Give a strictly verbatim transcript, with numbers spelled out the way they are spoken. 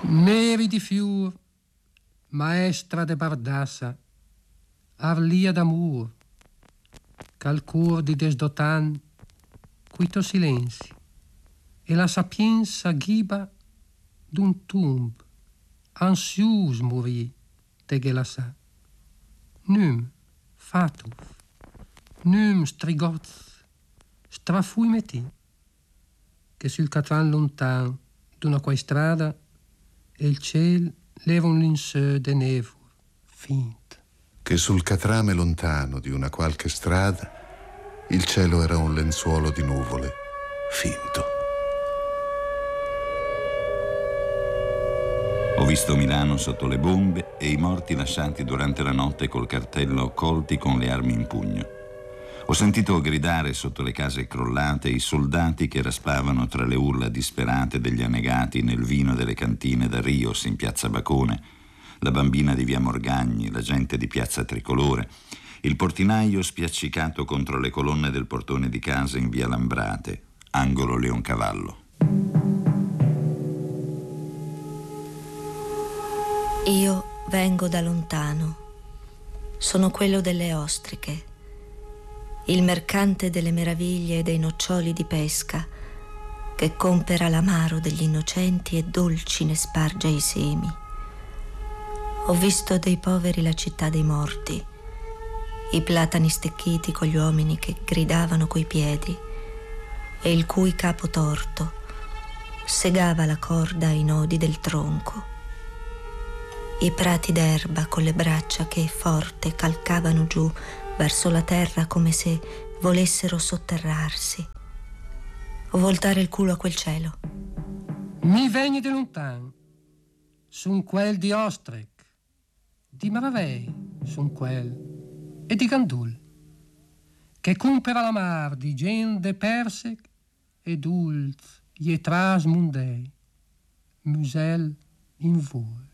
Neri di fior, maestra de bardassa, arlia d'amor, cal cor di desdotan, quito silenzi, e la sapienza ghiba d'un tomb, ansius morì, te che la sa. Num, fatuf, num strigoz, strafui metì, che sul catran lontan d'una quai strada e il ciel leva un linseu de nevo finto. Che sul catrame lontano di una qualche strada il cielo era un lenzuolo di nuvole finto. Ho visto Milano sotto le bombe e i morti lasciati durante la notte col cartello colti con le armi in pugno. Ho sentito gridare sotto le case crollate i soldati che raspavano tra le urla disperate degli annegati nel vino delle cantine da Rios in piazza Bacone, la bambina di via Morgagni, la gente di piazza Tricolore, il portinaio spiaccicato contro le colonne del portone di casa in via Lambrate, angolo Leoncavallo. Io vengo da lontano, sono quello delle ostriche, il mercante delle meraviglie e dei noccioli di pesca, che compera l'amaro degli innocenti e dolci ne sparge i semi. Ho visto dei poveri la città dei morti, i platani stecchiti con gli uomini che gridavano coi piedi e il cui capo torto segava la corda ai nodi del tronco. I prati d'erba con le braccia che forte calcavano giù verso la terra come se volessero sotterrarsi o voltare il culo a quel cielo. Mi vegni di lontan, son quel di Ostrec, di Maravei son quel, e di Gandul, che compera la mar di gen de Persec e dulz, ietras mundei, musel in vol.